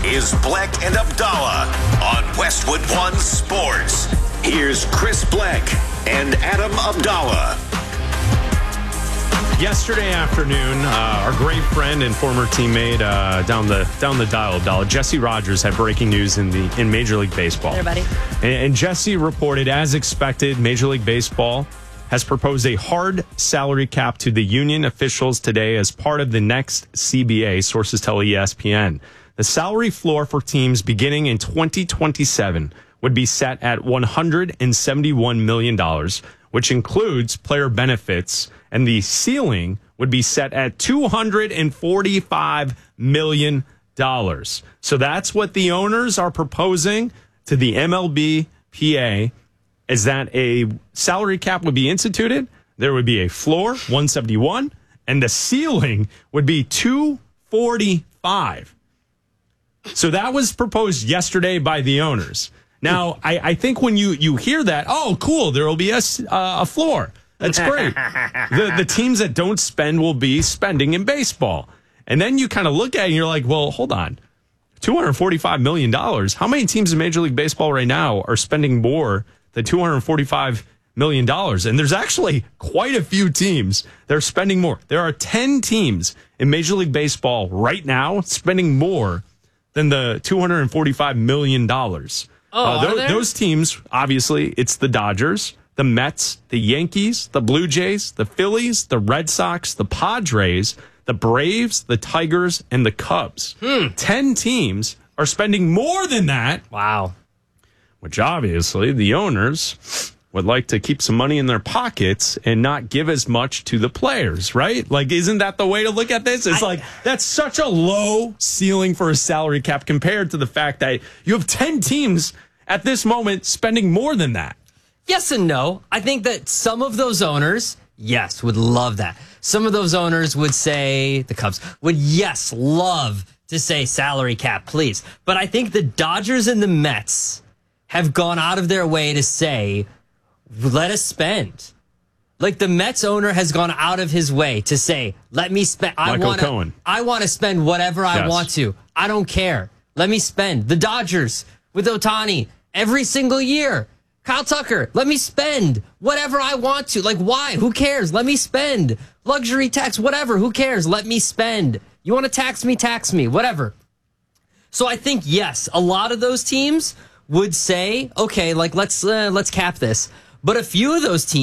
is Bleck and Abdallah on Westwood One Sports. Here's Chris Bleck and Adam Abdallah. Yesterday afternoon, our great friend and former teammate down the dial, Abdallah, Jesse Rogers, had breaking news in Major League Baseball. Hey, buddy. And Jesse reported, as expected, Major League Baseball has proposed a hard salary cap to the union officials today as part of the next CBA, sources tell ESPN. The salary floor for teams beginning in 2027 would be set at $171 million, which includes player benefits, and the ceiling would be set at $245 million. So that's what the owners are proposing to the MLBPA, is that a salary cap would be instituted. There would be a floor, 171, and the ceiling would be 245. So that was proposed yesterday by the owners. Now, I think when you hear that, oh, cool, there will be a floor. That's great. The teams that don't spend will be spending in baseball. And then you kind of look at it and you're like, well, hold on. $245 million. How many teams in Major League Baseball right now are spending more than $245 million? And there's actually quite a few teams that are spending more. There are 10 teams in Major League Baseball right now spending more than the $245 million. Those teams, obviously, it's the Dodgers, the Mets, the Yankees, the Blue Jays, the Phillies, the Red Sox, the Padres, the Braves, the Tigers, and the Cubs. 10 teams are spending more than that. Wow. Which obviously the owners would like to keep some money in their pockets and not give as much to the players, right? Like, isn't that the way to look at this? It's like, that's such a low ceiling for a salary cap compared to the fact that you have 10 teams at this moment spending more than that. Yes and no. I think that some of those owners, yes, would love that. Some of those owners would say, the Cubs would, yes, love to say salary cap, please. But I think the Dodgers and the Mets have gone out of their way to say, let us spend. Like, the Mets owner has gone out of his way to say, let me spend. I want to spend whatever I want to. I don't care. Let me spend. The Dodgers with Ohtani every single year. Kyle Tucker, let me spend whatever I want to. Like, why? Who cares? Let me spend. Luxury tax, whatever. Who cares? Let me spend. You want to tax me, whatever. So I think, yes, a lot of those teams would say, okay, like, let's cap this. But a few of those teams